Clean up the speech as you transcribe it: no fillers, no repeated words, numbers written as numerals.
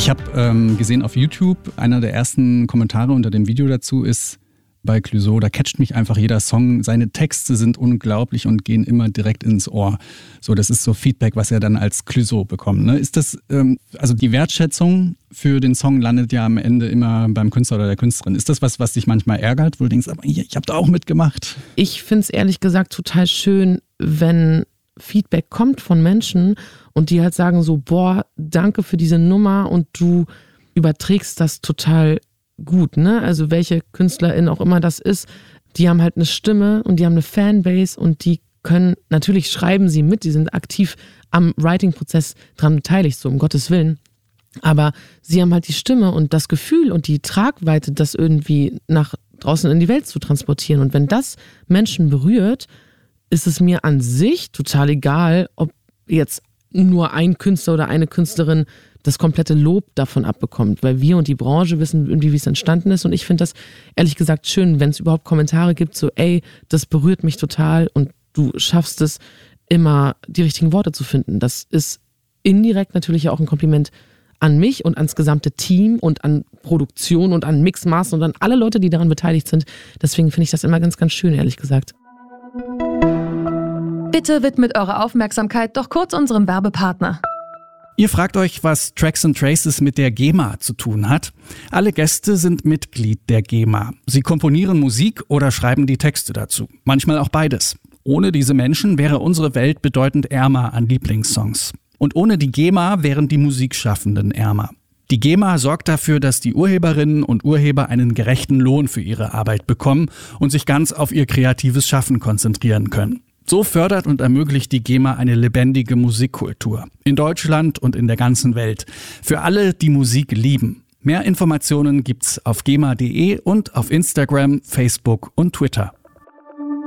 Ich habe gesehen auf YouTube, einer der ersten Kommentare unter dem Video dazu ist bei Clouseau, da catcht mich einfach jeder Song. Seine Texte sind unglaublich und gehen immer direkt ins Ohr. So, das ist so Feedback, was er dann als Clouseau bekommt. Ne? Ist das, also die Wertschätzung für den Song landet ja am Ende immer beim Künstler oder der Künstlerin. Ist das was dich manchmal ärgert, wo du denkst, aber ich habe da auch mitgemacht? Ich finde es ehrlich gesagt total schön, wenn Feedback kommt von Menschen und die halt sagen so, boah, danke für diese Nummer und du überträgst das total gut, ne? Also welche KünstlerInnen auch immer das ist, die haben halt eine Stimme und die haben eine Fanbase und die können, natürlich schreiben sie mit, die sind aktiv am Writing-Prozess dran beteiligt, so um Gottes Willen. Aber sie haben halt die Stimme und das Gefühl und die Tragweite, das irgendwie nach draußen in die Welt zu transportieren. Und wenn das Menschen berührt, ist es mir an sich total egal, ob jetzt nur ein Künstler oder eine Künstlerin das komplette Lob davon abbekommt, weil wir und die Branche wissen irgendwie, wie es entstanden ist und ich finde das ehrlich gesagt schön, wenn es überhaupt Kommentare gibt, so ey, das berührt mich total und du schaffst es immer, die richtigen Worte zu finden. Das ist indirekt natürlich auch ein Kompliment an mich und ans gesamte Team und an Produktion und an Mixmaster und an alle Leute, die daran beteiligt sind. Deswegen finde ich das immer ganz, ganz schön, ehrlich gesagt. Bitte widmet eure Aufmerksamkeit doch kurz unserem Werbepartner. Ihr fragt euch, was Tracks and Traces mit der GEMA zu tun hat? Alle Gäste sind Mitglied der GEMA. Sie komponieren Musik oder schreiben die Texte dazu. Manchmal auch beides. Ohne diese Menschen wäre unsere Welt bedeutend ärmer an Lieblingssongs. Und ohne die GEMA wären die Musikschaffenden ärmer. Die GEMA sorgt dafür, dass die Urheberinnen und Urheber einen gerechten Lohn für ihre Arbeit bekommen und sich ganz auf ihr kreatives Schaffen konzentrieren können. So fördert und ermöglicht die GEMA eine lebendige Musikkultur. In Deutschland und in der ganzen Welt. Für alle, die Musik lieben. Mehr Informationen gibt's auf gema.de und auf Instagram, Facebook und Twitter.